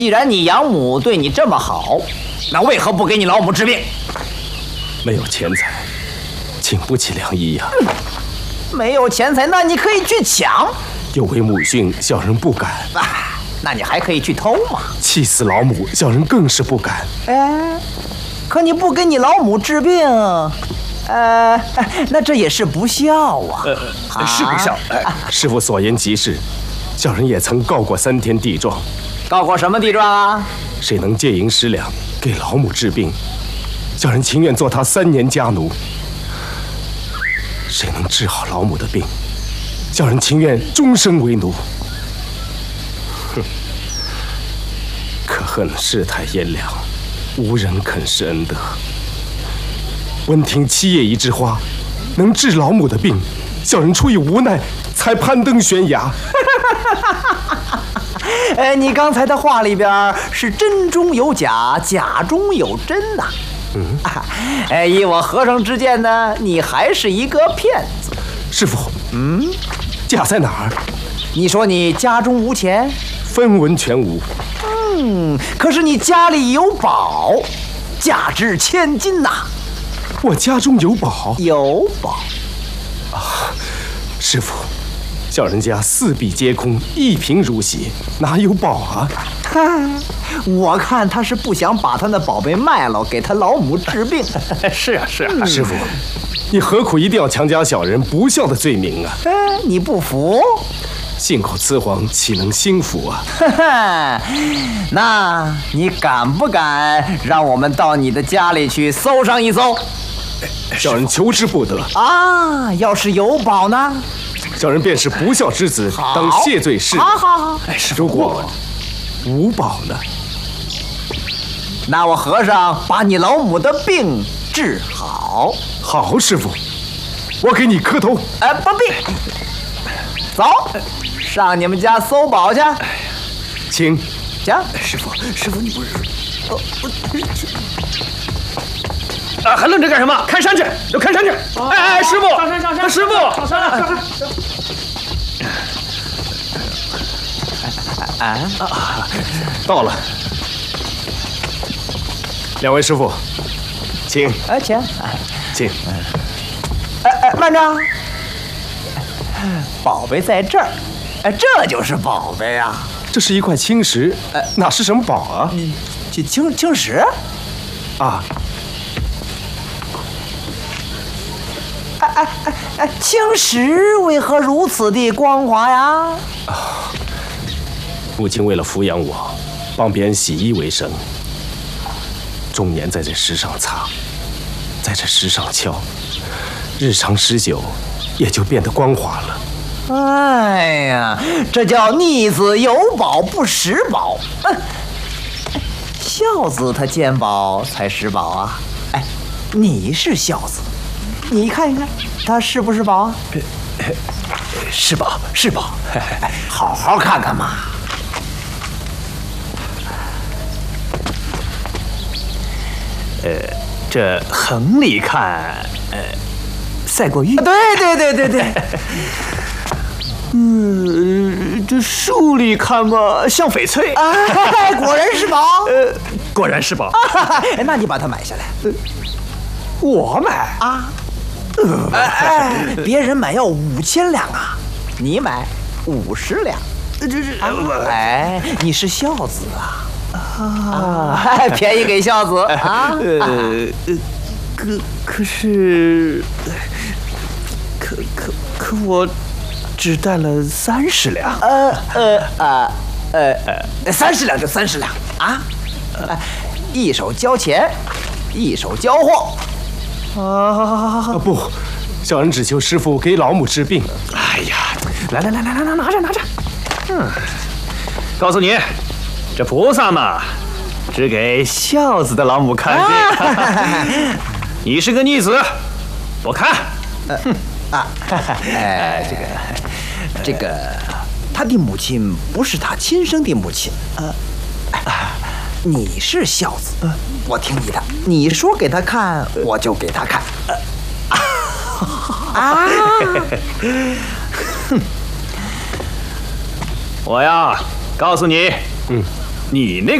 既然你养母对你这么好，那为何不给你老母治病？ 没有钱财，请不起良医呀。 没有钱财，那你可以去抢。 有违母训，小人不敢。 那你还可以去偷嘛。 气死老母，小人更是不敢。 可你不给你老母治病，那这也是不孝啊。 是不孝。师父所言极是，小人也曾告过3天地状。 告过什么地状啊？ 谁能借银10两给老母治病，小人情愿做他3年家奴。谁能治好老母的病，小人情愿终生为奴。哼！可恨世态炎凉，无人肯施恩德。闻听7叶一枝花能治老母的病，小人出于无奈才攀登悬崖。 你刚才的话里边是真中有假，假中有真呐。依我和尚之见呢，你还是一个骗子。 师父，假在哪儿？ 你说你家中无钱， 分文全无。 可是你家里有宝，价值千金呐。 我家中有宝？ 有宝。 师父，小人家4壁皆空，一贫如洗，哪有宝啊？ 我看他是不想把他那宝贝卖了，给他老母治病。 是啊。师父，你何苦一定要强加小人不孝的罪名啊？ 你不服？ 信口雌黄，岂能心服啊？ 那你敢不敢让我们到你的家里去搜上一搜？ 小人求之不得啊！要是有宝呢？ 小人便是不孝之子，当谢罪释。 好。 如果无宝呢？ 那我和尚把你老母的病治好。 好，师父，我给你磕头。 不必。走，上你们家搜宝去。 请。 行。 师父，你不是还愣着干什么？看山去，都看山去！师父， 上山！ 师父， 上山！ 到了。2位师父，请。请。 慢着，宝贝在这儿。这就是宝贝啊！ 这是一块青石，哪是什么宝啊？ 青石？ 啊。 青石为何如此的光滑呀？ 母亲为了抚养我，帮别人洗衣为生，终年在这石上擦，在这石上敲，日长时久，也就变得光滑了。 哎呀，这叫逆子有宝不识宝。孝子他见宝才识宝啊！你是孝子，你看一看，他是不是宝啊？ 是宝。 好好看看嘛。 这横里看，赛过玉。 对。 这竖里看吧，像翡翠。 果然是宝。 果然是宝。 那你把它买下来。 我买啊？别人买要5000两啊，你买50两。你是孝子啊！便宜给孝子啊！ 可是，可我只带了30两。 30两就30两啊！一手交钱，一手交货。 不，小人只求师父给老母治病。 哎呀，来，拿着。告诉你，这菩萨嘛，只给孝子的老母看病。你是个逆子，我看。 这个，他的母亲不是他亲生的母亲。你是孝子，我听你的，你说给他看，我就给他看。 我呀，告诉你， 你那